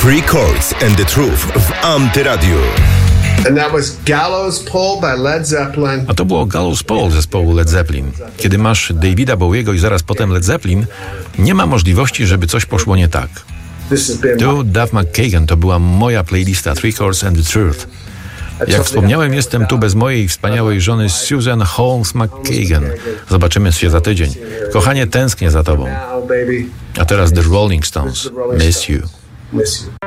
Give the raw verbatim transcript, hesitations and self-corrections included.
Three Chords and the Truth w Antyradiu. And that was Gallows Pole by Led Zeppelin. A to było Gallows Pole zespołu Led Zeppelin. Kiedy masz Davida Bowiego i zaraz potem Led Zeppelin, nie ma możliwości, żeby coś poszło nie tak. Tu Duff McKagan to była moja playlista Three Chords and the Truth. Jak wspomniałem, jestem tu bez mojej wspaniałej żony Susan Holmes McKagan. Zobaczymy się za tydzień. Kochanie, tęsknię za tobą. A teraz The Rolling Stones. Miss You.